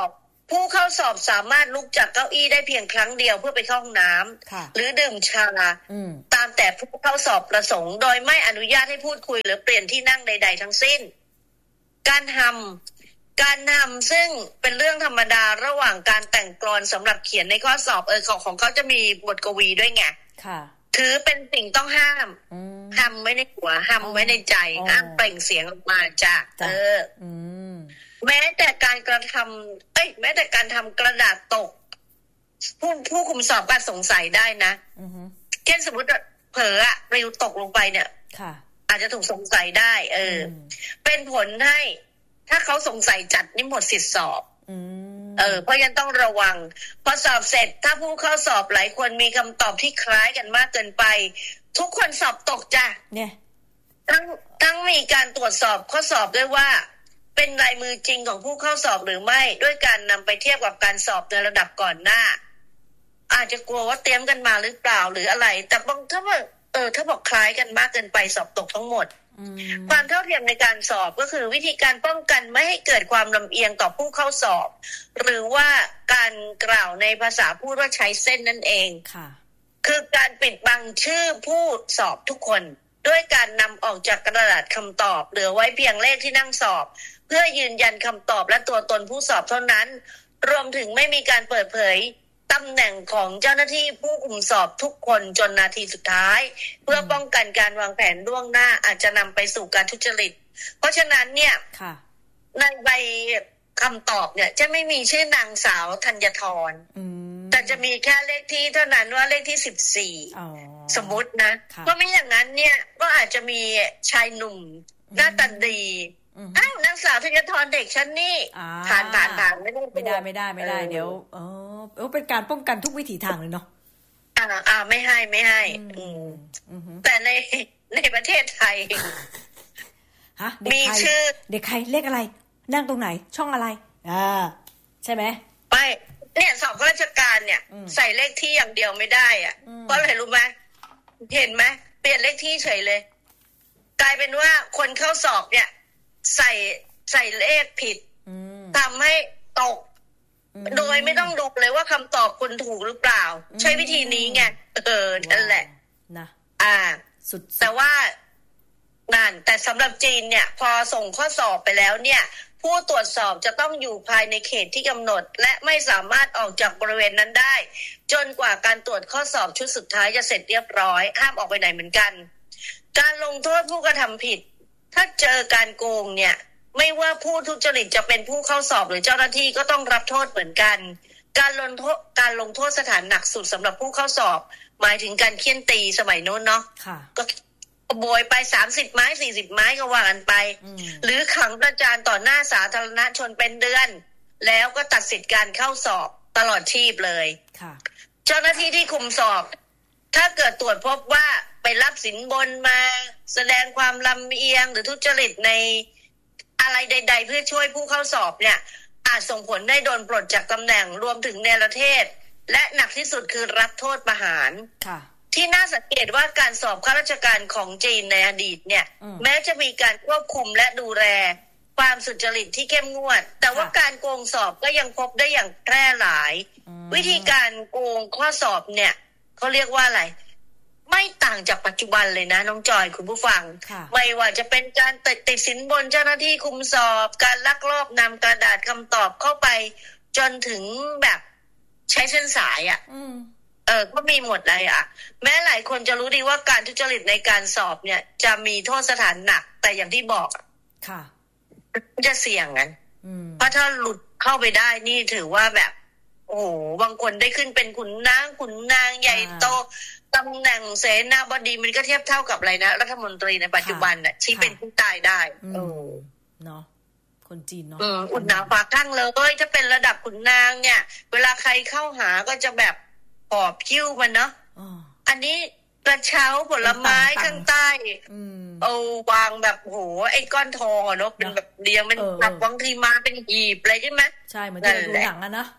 ผู้เข้าสอบสามารถลุกจากเก้าอี้ได้เพียงครั้งเดียวเพื่อไปเข้าห้องน้ำหรือดื่มชาตามแต่ผู้เข้าสอบประสงค์โดยไม่อนุญาตให้พูดคุยหรือเปลี่ยนที่นั่งใดๆทั้งสิ้นการทำซึ่งเป็นเรื่องธรรมดาระหว่างการแต่งกลอนสำหรับเขียนในข้อสอบของเขาจะมีบทกวีด้วยไงถือเป็นสิ่งต้องห้ามห้ามไว้ในหัวห้ามไว้ในใจห้ามเปล่งเสียงออกมาจ้ะแม้แต่การกระทำแม้แต่การทำกระดาษตกผู้คุมสอบก็สงสัยได้นะเช่นสมมติเผลอปลิวตกลงไปเนี่ยอาจจะถูกสงสัยได้เป็นผลให้ถ้าเขาสงสัยจัดนี่หมดสิทธิสอบเพราะยังต้องระวังพอสอบเสร็จถ้าผู้เข้าสอบหลายคนมีคำตอบที่คล้ายกันมากเกินไปทุกคนสอบตกจ้ะเนี่ยทั้งมีการตรวจสอบข้อสอบด้วยว่าเป็นลายมือจริงของผู้เข้าสอบหรือไม่ด้วยการนำไปเทียบกับการสอบในระดับก่อนหน้าอาจจะกลัวว่าเตรียมกันมาหรือเปล่าหรืออะไรแต่บางถ้าบอกคล้ายกันมากเกินไปสอบตกทั้งหมดความเท่าเทียมในการสอบก็คือวิธีการป้องกันไม่ให้เกิดความลำเอียงต่อผู้เข้าสอบหรือว่าการกล่าวในภาษาพูดว่าใช้เส้นนั่นเองคือการปิดบังชื่อผู้สอบทุกคนด้วยการนำออกจากกระดาษคำตอบเหลือไว้เพียงเลขที่นั่งสอบเพื่อยืนยันคำตอบและตัวตนผู้สอบเท่านั้นรวมถึงไม่มีการเปิดเผยตำแหน่งของเจ้าหน้าที่ผู้คุมสอบทุกคนจนนาทีสุดท้ายเพื่อป้องกันการวางแผนล่วงหน้าอาจจะนำไปสู่การทุจริตเพราะฉะนั้นเนี่ยในใบคำตอบเนี่ยจะไม่มีชื่อนางสาวธัญธรแต่จะมีแค่เลขที่เท่านั้นว่าเลขที่14สมมุตินะเพราะไม่อย่างนั้นเนี่ยก็อาจจะมีชายหนุ่มหน้าตาดีนางสาวธัญธรเด็กฉันนี่ผ่านไม่ได้เดี๋ยวเป็นการป้องกันทุกวิถีทางเลยเนาะไม่ให้แต่ในประเทศไทยมีชื่อเด็กใครเลขอะไรนั่งตรงไหนช่องอะไรใช่ไหมไม่เนี่ยสอบข้าราชการเนี่ยใส่เลขที่อย่างเดียวไม่ได้อ่ะเพราะอะไรรู้ไหมเห็นไหมเปลี่ยนเลขที่เฉยเลยกลายเป็นว่าคนเข้าสอบเนี่ยใส่เลขผิดทำให้ตกโดยไม่ต้องดูเลยว่าคำตอบคุณถูกหรือเปล่าใช้วิธีนี้ไงนั่นแหละนะสุดแต่ว่านั่นแต่สำหรับจีนเนี่ยพอส่งข้อสอบไปแล้วเนี่ยผู้ตรวจสอบจะต้องอยู่ภายในเขตที่กำหนดและไม่สามารถออกจากบริเวณนั้นได้จนกว่าการตรวจข้อสอบชุดสุดท้ายจะเสร็จเรียบร้อยห้ามออกไปไหนเหมือนกันการลงโทษผู้กระทำผิดถ้าเจอการโกงเนี่ยไม่ว่าผู้ทุจริตจะเป็นผู้เข้าสอบหรือเจ้าหน้าที่ก็ต้องรับโทษเหมือนกันการลงโทษสถานหนักสุดสำหรับผู้เข้าสอบหมายถึงการเฆี่ยนตีสมัยโน้นเนาะก็ขโมยไป30ไม้40ไม้ก็ว่ากันไปหรือขังประจานต่อหน้าสาธารณชนเป็นเดือนแล้วก็ตัดสิทธิการเข้าสอบตลอดชีพเลยเจ้าหน้าที่ที่คุมสอบถ้าเกิดตรวจพบว่าไปรับสินบนมาแสดงความลำเอียงหรือทุจริตในอะไรใดๆเพื่อช่วยผู้เข้าสอบเนี่ยอาจส่งผลให้โดนปลดจากตำแหน่งรวมถึงเนรเทศและหนักที่สุดคือรับโทษประหารที่น่าสังเกตว่าการสอบข้าราชการของจีนในอดีตเนี่ยแม้จะมีการควบคุมและดูแลความสุจริตที่เข้มงวดแต่ว่าการโกงสอบก็ยังพบได้อย่างแพร่หลายวิธีการโกงข้อสอบเนี่ยเขาเรียกว่าอะไรไม่ต่างจากปัจจุบันเลยนะน้องจอยคุณผู้ฟังไม่ว่าจะเป็นการติดสินบนเจ้าหน้าที่คุมสอบการลักลอบนำกระดาษคำตอบเข้าไปจนถึงแบบใช้เส้นสายก็มีหมดเลยแม้หลายคนจะรู้ดีว่าการทุจริตในการสอบเนี่ยจะมีโทษสถานหนักแต่อย่างที่บอกจะเสี่ยงกันเพราะถ้าหลุดเข้าไปได้นี่ถือว่าแบบโอ้โหบางคนได้ขึ้นเป็นขุนนางใหญ่โตตำแหน่งเสนาบดีมันก็เทียบเท่ากับอะไรนะรัฐมนตรีในปัจจุบันน่ะที่เป็นผู้ตายได้เนาะคนจีนเนาะขุนนางฝากข้างเลยถ้าเป็นระดับขุนนางเนี่ยเวลาใครเข้าหาก็จะแบบปอบคิ้วมันเนาะอันนี้กระเช้าผลไม้ข้างใต้วางแบบโหไอ้ก้อนทองเนาะเป็นแบบเรียงเป็นแบบบางทีมาเป็นหีบอะไรใช่ไหมใช่เหมือนที่เราดูหนังนะ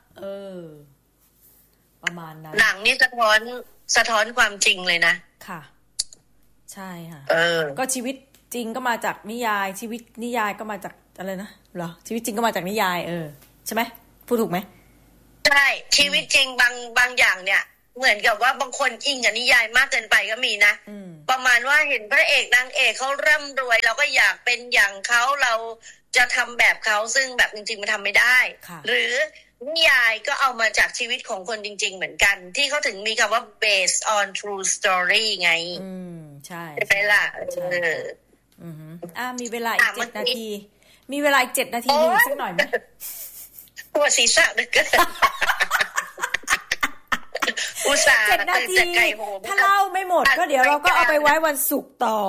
ประมาณนั้นหนังนี่สะท้อนความจริงเลยนะค่ะใช่ค่ะก็ชีวิตจริงก็มาจากนิยายชีวิตนิยายก็มาจากอะไรนะเหรอชีวิตจริงก็มาจากนิยายใช่ไหมพูดถูกไหมใช่ชีวิตจริงบางอย่างเนี่ยเหมือนกับว่าบางคนอิงกับนิยายมากเกินไปก็มีนะประมาณว่าเห็นพระเอกนางเอกเขาร่ำรวยเราก็อยากเป็นอย่างเขาเราจะทำแบบเขาซึ่งแบบจริงๆมันทำไม่ได้หรือนิยายก็เอามาจากชีวิตของคนจริงๆเหมือนกันที่เขาถึงมีคำว่า based on true story ไงใช่ใช่ล่ะมีเวลาอีก7 นาทีมีเวลาอีก7 นาทีนึงสักหน่อยไหมปวดศีรษะเหลือเกินอุตส่าห์ 7 นาทีถ้าเล่าไม่หมดก็เดี๋ยวเราก็เอาไปไว้วันศุกร์ต่อ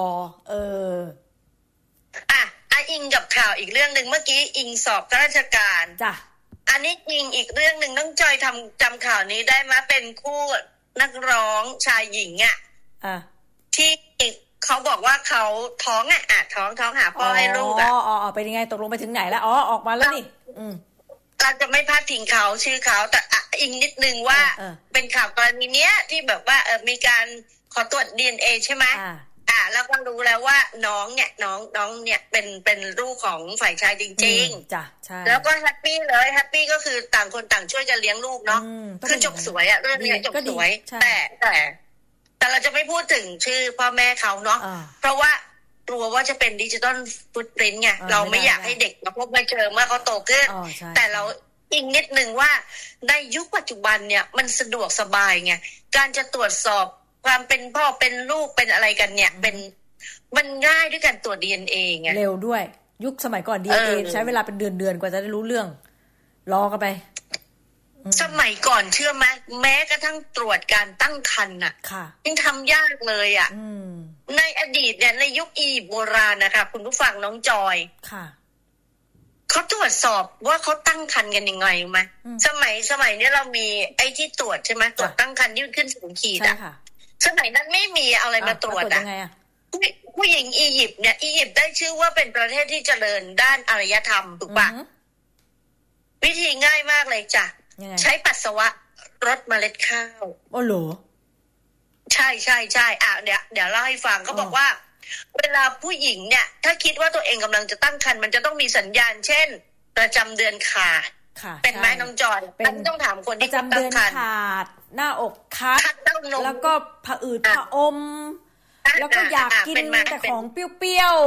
อิงกับข่าวอีกเรื่องนึงเมื่อกี้อิงสอบข้าราชการจ้ะอันนี้อิงอีกเรื่องนึงน้องจอยจำข่าวนี้ได้มั้ยเป็นคู่นักร้องชายหญิงที่เขาบอกว่าเขาท้องท้องหาพ่อให้ลูกเป็นยังไงตกลงไปถึงไหนแล้วออกมาแล้วนี่เราจะไม่พลาดทิ้งเขาชื่อเขาแต่อิงนิดนึงว่าเป็นข่าวกรณีเนี้ยที่แบบว่ามีการขอตรวจ DNA ใช่ไหมแล้วก็รู้แล้วว่าน้องเนี่ยเป็นลูกของฝ่ายชายจริงๆจ้ะใช่แล้วก็แฮปปี้เลยแฮปปี้ก็คือต่างคนต่างช่วยกันเลี้ยงลูกเนาะคือจบสวยเรื่องนี้จบสวยแต่เราจะไม่พูดถึงชื่อพ่อแม่เขาเนาะเพราะว่ากลัวว่าจะเป็นดิจิตอลฟุตพริ้นท์ไงเราไม่อยากให้เด็กมาพบมาเจอเมื่อเขาโตขึ้นแต่เราอีกนิดนึงว่าในยุคปัจจุบันเนี่ยมันสะดวกสบายไงการจะตรวจสอบความเป็นพ่อเป็นลูกเป็นอะไรกันเนี่ยมันง่ายด้วยการตรวจ DNA ไงเร็วด้วยยุคสมัยก่อน DNA ใช้เวลาเป็นเดือนกว่าจะได้รู้เรื่องรอกันไปสมัยก่อนเชื่อไหมแม้กระทั่งตรวจการตั้งครรภ์น่ะยังทำยากเลยอ่ะในอดีตเนี่ยในยุคอียิปต์โบราณนะคะคุณผู้ฟังน้องจอยเขาตรวจสอบว่าเขาตั้งครรภ์กันยังไงไหมสมัยนี้เรามีไอ้ที่ตรวจใช่ไหมตรวจตั้งครรภ์ที่ขึ้นสูงขีดอ่ะสมัยนั้นไม่มีอะไรมาตรวจผู้หญิงอียิปต์เนี่ยอียิปต์ได้ชื่อว่าเป็นประเทศที่เจริญด้านอารยธรรมถูกปะวิธีง่ายมากเลยจ้ะใช้ปัสสาวะรดเมล็ดข้าวโอ้โหใช่เดี๋ยวเล่าให้ฟังเขาบอกว่าเวลาผู้หญิงเนี่ยถ้าคิดว่าตัวเองกำลังจะตั้งครรภ์มันจะต้องมีสัญญาณเช่นประจำเดือนขาดเป็นไหมน้องจอยต้องถามคนที่ตั้งครรภ์ขาดหน้าอกคัดแล้วก็ผะอืดผะอมแล้วก็อยากกินแต่ของเปรี้ยว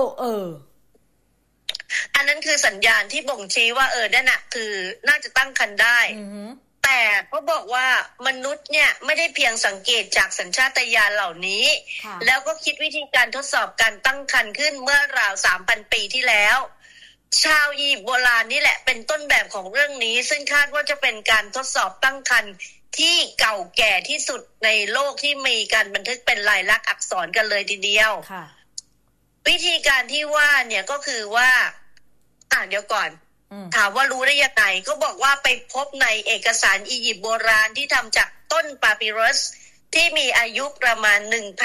อันนั้นคือสัญญาณที่บ่งชี้ว่านั่นน่ะคือน่าจะตั้งครรภ์ได้แต่เขาบอกว่ามนุษย์เนี่ยไม่ได้เพียงสังเกตจากสัญชาตญาณเหล่านี้แล้วก็คิดวิธีการทดสอบการตั้งครรภ์ขึ้นเมื่อราว 3,000 ปีที่แล้วชาวอียิปต์โบราณนี่แหละเป็นต้นแบบของเรื่องนี้ซึ่งคาดว่าจะเป็นการทดสอบตั้งครรภ์ที่เก่าแก่ที่สุดในโลกที่มีการบันทึกเป็นลายลักษณ์อักษรกันเลยทีเดียววิธีการที่ว่าเนี่ยก็คือว่าเดี๋ยวก่อนถามว่ารู้ได้ยังไงก็บอกว่าไปพบในเอกสารอียิปต์โบราณที่ทำจากต้นปาปิรัสที่มีอายุประมาณ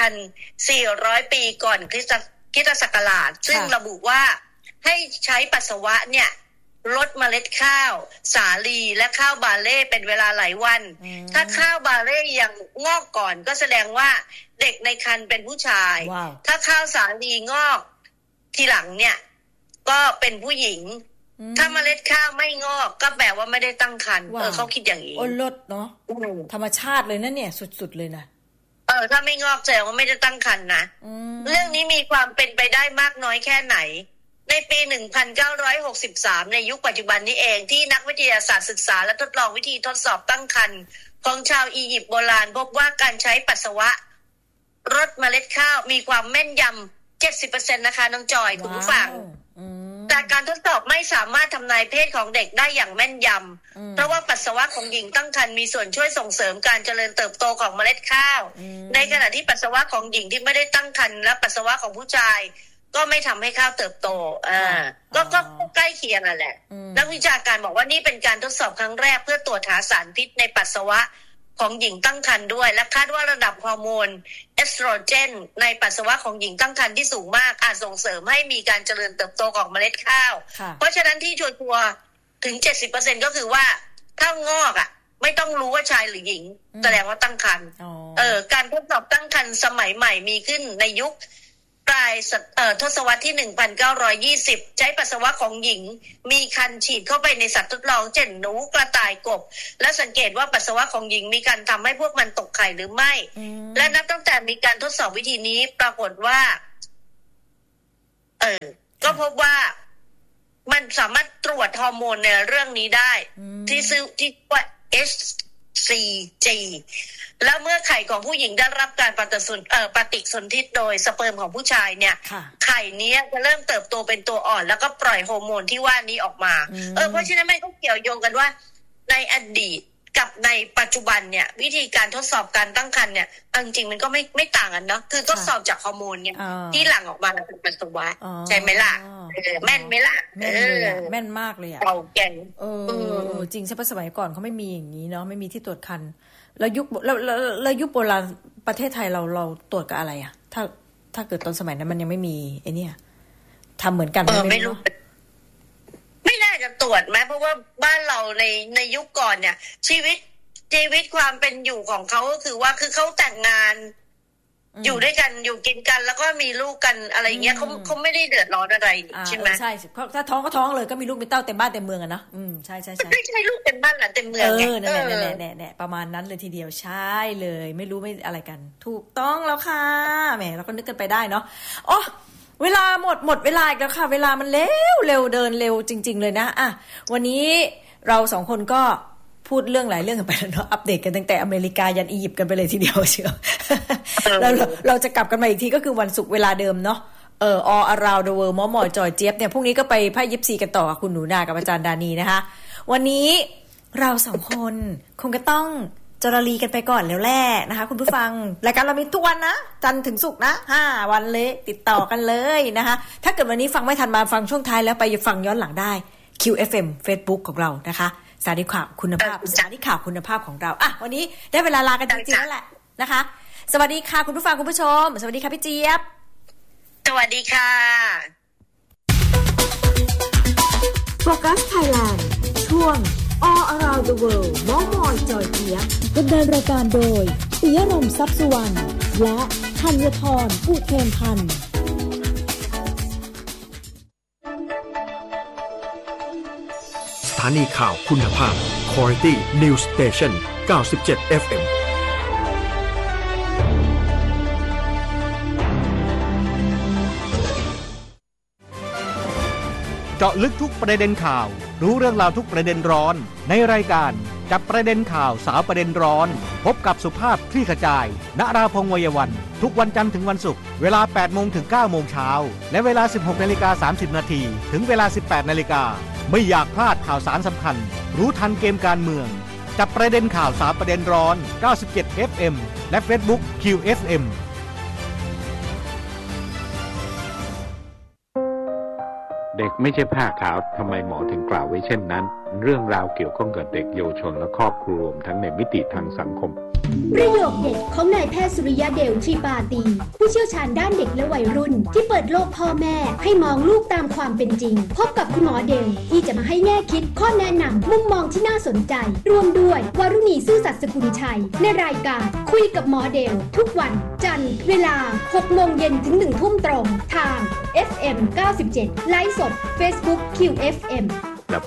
1,400 ปีก่อนคริสตศักราชซึ่งระบุว่าให้ใช้ปัสสาวะเนี่ยลดเมล็ดข้าวสาลีและข้าวบาเล่เป็นเวลาหลายวันถ้าข้าวบาเล่ยังงอกก่อนก็แสดงว่าเด็กในครรภ์เป็นผู้ชาย ถ้าข้าวสาลีงอกทีหลังเนี่ยก็เป็นผู้หญิงถ้าเมล็ดข้าวไม่งอกก็แปลว่าไม่ได้ตั้งครรภ์เขาคิดอย่างนี้ลดเนาะธรรมชาติเลยนะเนี่ยสุดๆเลยนะถ้าไม่งอกแสดงว่าไม่ได้ตั้งครรภ์นะเรื่องนี้มีความเป็นไปได้มากน้อยแค่ไหนในปี 1963 ในยุคปัจจุบันนี้เองที่นักวิทยาศาสตร์ศึกษาและทดลองวิธีทดสอบตั้งครรภ์ของชาวอียิปต์โบราณพบว่าการใช้ปัสสาวะรดเมล็ดข้าวมีความแม่นยำ 70% นะคะน้องจอยคุณผู้ฟังแต่การทดสอบไม่สามารถทำนายเพศของเด็กได้อย่างแม่นยำเพราะว่าปัสสาวะของหญิงตั้งครรภ์มีส่วนช่วยส่งเสริมการเจริญเติบโตของเมล็ดข้าวในขณะที่ปัสสาวะของหญิงที่ไม่ได้ตั้งครรภ์และปัสสาวะของผู้ชายก็ไม่ทำให้ข้าวเติบโตก็ใกล้เคียงนั่นแหละนักวิชาการบอกว่านี่เป็นการทดสอบครั้งแรกเพื่อตรวจหาสารพิษในปัสสาวะของหญิงตั้งครรภ์ด้วยและคาดว่าระดับฮอร์โมนเอสโตรเจนในปัสสาวะของหญิงตั้งครรภ์ที่สูงมากอาจส่งเสริมให้มีการเจริญเติบโตของเมล็ดข้าวเพราะฉะนั้นที่ชัวร์ถึง 70% ก็คือว่าถ้างอกไม่ต้องรู้ว่าชายหรือหญิงแสดงว่าตั้งครรภ์การทดสอบตั้งครรภ์สมัยใหม่มีขึ้นในยุคปลายทศวรรษที่ 1920 ใช้ปัสสาวะของหญิงมีคันฉีดเข้าไปในสัตว์ทดลองเช่นหนูกระต่ายกบและสังเกตว่าปัสสาวะของหญิงมีการทำให้พวกมันตกไข่หรือไม่และนับตั้งแต่มีการทดสอบวิธีนี้ปรากฏว่าก็พบว่ามันสามารถตรวจฮอร์โมนในเรื่องนี้ได้ที่ว่า HCG แล้วเมื่อไข่ของผู้หญิงได้รับการปฏิสนธิโดยสเปิร์มของผู้ชายเนี่ยไข่นี้จะเริ่มเติบโตเป็นตัวอ่อนแล้วก็ปล่อยฮอร์โมนที่ว่านี้ออกมาเพราะฉะนั้นมันก็เกี่ยวโยงกันว่าในอดีตกับในปัจจุบันเนี่ยวิธีการทดสอบการตั้งครรภ์เนี่ยจริงๆมันก็ไม่ต่างกันเนาะคือทดสอบจากฮอร์โมนเนี่ยที่หลั่งออกมาเป็นปัสสาวะใช่ไหมล่ะแม่นไหมล่ะแม่นมากเลยอ่ะเราแก่งจริงใช่ปะสมัยก่อนเขาไม่มีอย่างนี้เนาะไม่มีที่ตรวจครรภ์แล้วยุคโบราณประเทศไทยเราตรวจกับอะไรอ่ะถ้าเกิดตอนสมัยนั้นมันยังไม่มีไอ้นี่ทำเหมือนกันไม่รู้ไม่น่าจะตรวจไหมเพราะว่าบ้านเราในยุคก่อนเนี่ยชีวิตความเป็นอยู่ของเขาก็คือว่าคือเขาแต่งงานอยู่ด้วยกันอยู่กินกันแล้วก็มีลูกกันอะไรเงี้ยเขาไม่ได้เดือดร้อนอะไรใช่ไหมใช่ถ้าท้องก็ท้องเลยก็มีลูกมีเต้าเต็มบ้านเต็มเมืองอะเนาะใช่ไม่ใช่ลูกเต็มบ้านหลานเต็มเมืองไงเนี่ยประมาณนั้นเลยทีเดียวใช่เลยไม่รู้ไม่อะไรกันถูกต้องแล้วค่ะแหมเราก็นึกกันไปได้เนาะอ๋อเวลาหมดเวลาอีกแล้วค่ะเวลามันเร็วเดินเร็วจริงๆเลยนะอ่ะวันนี้เราสองคนก็พูดเรื่องหลายเรื่องกันไปแล้วเนาะอัปเดตกันตั้งแต่อเมริกายันอียิปต์กันไปเลยทีเดียวเชียวแล้วเราจะกลับกันมาอีกทีก็คือวันศุกร์เวลาเดิมเนาะall around the world หมอหมอจอยเจี๊ยบเนี่ยพรุ่งนี้ก็ไปไพ่ยิปซีกันต่อกับคุณหนูนากับอาจารย์ดานีนะคะวันนี้เราสองคนคงก็ต้องจรลีกันไปก่อนแล้วแหละนะคะคุณผู้ฟังรายการเรามีทุกวันนะจันทร์ถึงศุกร์นะ5วันเลยติดต่อกันเลยนะคะถ้าเกิดวันนี้ฟังไม่ทันมาฟังช่วงท้ายแล้วไปฟังย้อนหลังได้ QFM Facebook ของเรานะคะสถานีข่าวคุณภาพของเราอ่ะวันนี้ได้เวลาลากันจริงๆแล้วแหละนะคะสวัสดีค่ะคุณผู้ฟังคุณผู้ชมสวัสดีค่ะพี่เจี๊ยบสวัสดีค่ะโฟกัสไทยแลนด์ช่วง All Around the World หมอหมอจอยเจี๊ยบดำเนินรายการโดยปิยะรมทรัพย์สุวรรณและธัญพรอุเทนพันธ์สถานีข่าวคุณภาพ Quality News Station 97 FM เจาะลึกทุกประเด็นข่าวรู้เรื่องราวทุกประเด็นร้อนในรายการจับประเด็นข่าวสาวประเด็นร้อนพบกับสุภาพคลี่ขจายณราพงษ์วัยวันทุกวันจันทร์ถึงวันศุกร์เวลา 8 โมงถึง 9 โมงเช้าและเวลา 16:30 น.ถึงเวลา 18:00 น.ไม่อยากพลาดข่าวสารสำคัญรู้ทันเกมการเมืองจับประเด็นข่าวสาวประเด็นร้อน97 FM และ Facebook QFM เด็กไม่ใช่ผ้าขาวทำไมหมอถึงกล่าวไว้เช่นนั้นเรื่องราวเกี่ยวข้องกับเด็กเยาวชนและครอบครัวรวมทั้งในมิติทางสังคมประโยคเด็ดของนายแพทย์สุริยะเดลทรีปาตีผู้เชี่ยวชาญด้านเด็กและวัยรุ่นที่เปิดโลกพ่อแม่ให้มองลูกตามความเป็นจริงพบกับคุณหมอเดลที่จะมาให้แง่คิดข้อแนะนำมุมมองที่น่าสนใจรวมด้วยวรุณีซื่อสัตย์สกุลชัยในรายการคุยกับหมอเดลทุกวันจันทร์เวลา 6 โมงเย็นถึง 1 ทุ่มตรงทาง FM 97 ไลฟ์สด Facebook QFM